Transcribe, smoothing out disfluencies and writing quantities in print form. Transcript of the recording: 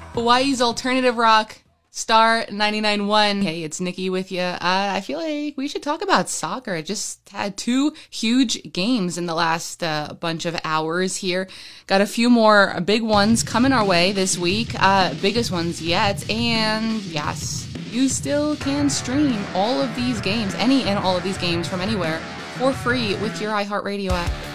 Hawaii's alternative rock, Star 99.1. Hey, it's Nikki with you. I feel like we should talk about soccer. I just had 2 huge games in the last bunch of hours here. Got a few more big ones coming our way this week. Biggest ones yet. And yes, you still can stream all of these games, any and all of these games from anywhere for free with your iHeartRadio app.